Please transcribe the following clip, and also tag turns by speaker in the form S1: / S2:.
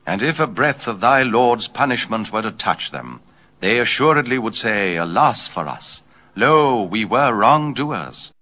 S1: And if a breath of thy Lord's punishment were to touch them, they assuredly would say, Alas for us! Lo, we were wrongdoers.